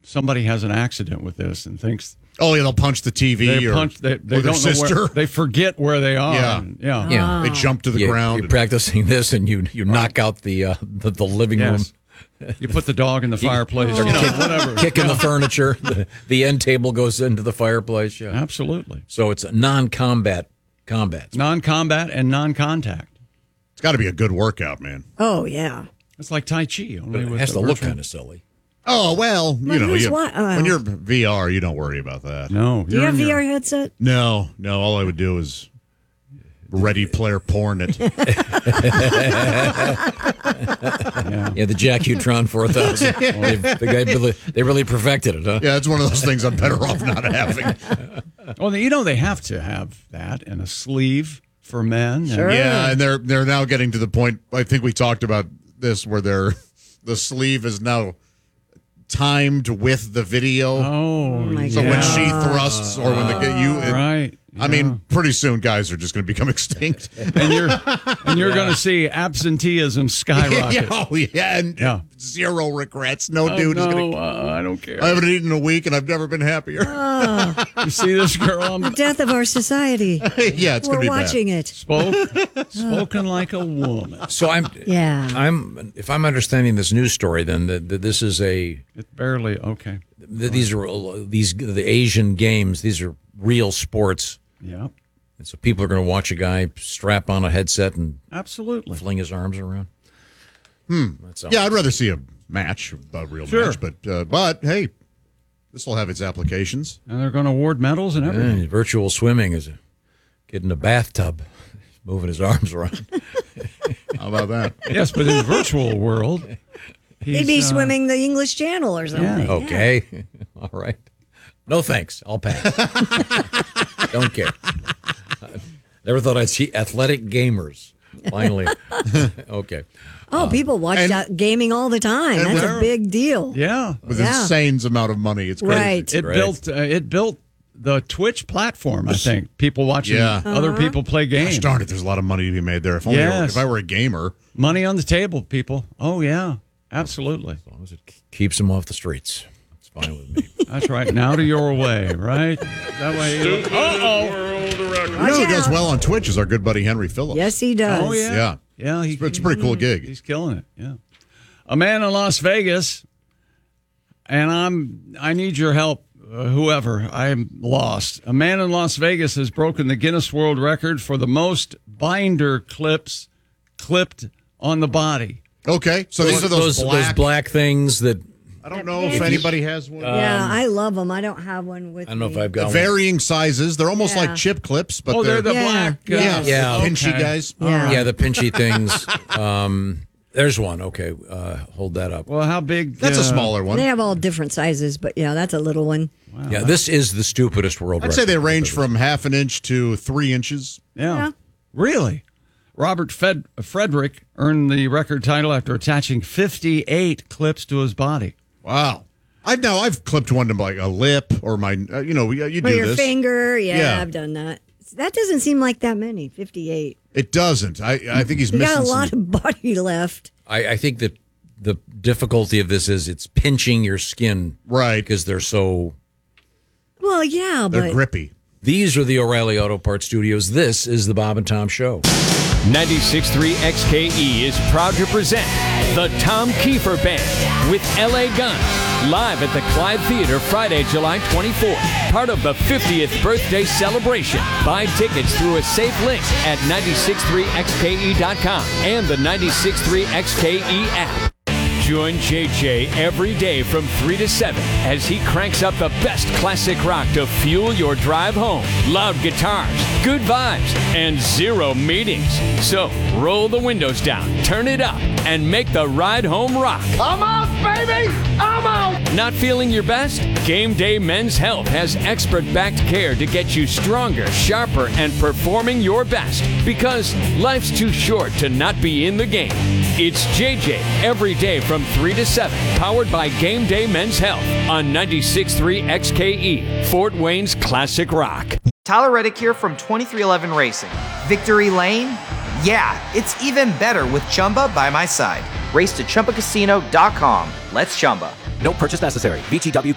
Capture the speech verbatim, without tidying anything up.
somebody has an accident with this and thinks. Oh, yeah, they'll punch the T V They or, punch. They, they or their don't know sister. where, they forget where they are. Yeah. And, yeah. Yeah. They jump to the You- ground. You're practicing this, and you you knock out the uh, the, the living room. Yes. You put the dog in the fireplace. You know, whatever. Kicking the furniture. The, the end table goes into the fireplace. Yeah. Absolutely. So it's non-combat combat. Non-combat and non-contact. It's got to be a good workout, man. Oh, yeah. It's like Tai Chi. Only It with has the to look virtual- kind of silly. Oh, well, you Well, know, who's you, what? Oh. when you're V R, you don't worry about that. No. Do you you're have in V R your- headset? No, no, all I would do is ready player porn it. Yeah. Yeah, the Jack Utron four thousand. They, the guy really, they really perfected it, huh? Yeah, it's one of those things I'm better off not having. Well, you know they have to have that and a sleeve for men. and- Sure. Yeah, and they're they're now getting to the point. I think we talked about this where they're the sleeve is now timed with the video. Oh, my so yeah. when she thrusts or when the you, it- Right. I mean, pretty soon guys are just going to become extinct. and you're and you're going to see absenteeism skyrocket. yeah, oh, yeah, and Yeah. zero regrets. No Oh, dude no, is going to. uh, I don't care. I haven't eaten in a week, and I've never been happier. You see this girl? I'm The death of our society. yeah, it's going We're to be watching it. spoke, spoken like a woman. So I'm, Yeah. I'm, if I'm understanding this news story, then that that this is a, It's barely okay. that these are uh, these the Asian games. These are real sports, Yeah, and so people are going to watch a guy strap on a headset and absolutely. fling his arms around. Hmm. That's all. Yeah, I'd rather see a match, a real Sure. match, but uh, but hey, this will have its applications. And they're going to award medals and everything. Eh, virtual swimming is a kid in a bathtub, moving his arms around. How about that? Yes, but in the virtual world, He'd be he's, uh, swimming the English Channel or something. Yeah. Okay, all right. No thanks. I'll pass. Don't care. Never thought I'd see athletic gamers. Finally, okay. Oh, people watch and- that gaming all the time. and That's where- a big deal. Yeah, With Yeah. insane amount of money, it's crazy. Right. it Right. built uh, it built the Twitch platform. I think people watching Yeah. other Uh-huh. people play games. Gosh darn it, there's a lot of money to be made there. If only Yes. if I were a gamer. Money on the table, people. Oh yeah, absolutely. As long as it keeps him off the streets, it's fine with me. That's right. Now to your way, right? That way. Uh oh. You know who Watch does out. well on Twitch is our good buddy Henry Phillips. Yes, he does. Oh yeah. Yeah. Yeah. He, It's a pretty cool gig. He's killing it. Yeah. A man in Las Vegas, and I'm. I need your help, uh, whoever. I'm lost. A man in Las Vegas has broken the Guinness World Record for the most binder clips clipped on the body. Okay, so these are those, black. those black things that I don't know if anybody has one. Yeah, I love them. I don't have one with I don't know me. if I've got one. Varying sizes. They're almost Yeah. like chip clips, but Oh, they're the Yeah. black. uh, Yeah. Yeah. pinchy okay. guys. Yeah. Yeah, the pinchy things. Um, there's one. Okay, uh, hold that up. Well, how big? That's uh, a smaller one. They have all different sizes, but yeah, that's a little one. Yeah, this is the stupidest world I'd record. say they range from half an inch to three inches. Yeah. Yeah. Really? Robert Fed- Frederick earned the record title after attaching fifty-eight clips to his body. Wow. I've now I've clipped one to like a lip or my uh, you know you, you For do your this. finger, yeah, Yeah. I've done that. That doesn't seem like that many. Fifty-eight. It doesn't. I I think he's You missing got a some- lot of body left. I, I think that the difficulty of this is it's pinching your skin, right Because they're so. Well, yeah, they're but grippy. These are the O'Reilly Auto Parts Studios. This is the Bob and Tom Show. ninety-six point three X K E is proud to present the Tom Kiefer Band with L A Guns live at the Clyde Theater Friday, July twenty-fourth. Part of the fiftieth birthday celebration. Buy tickets through a safe link at nine six three X K E dot com and the ninety-six point three X K E app. Join J J every day from three to seven as he cranks up the best classic rock to fuel your drive home. Loud guitars, good vibes, and zero meetings. So roll the windows down, turn it up, and make the ride home rock. I'm out, baby! I'm out! Not feeling your best? Game Day Men's Health has expert-backed care to get you stronger, sharper, and performing your best. Because life's too short to not be in the game. It's J J every day from three to seven, powered by Game Day Men's Health on ninety-six point three X K E, Fort Wayne's classic rock. Tyler Reddick here from twenty-three eleven Racing. Victory Lane? Yeah, it's even better with Chumba by my side. Race to Chumba Casino dot com. Let's Chumba. No purchase necessary. V G W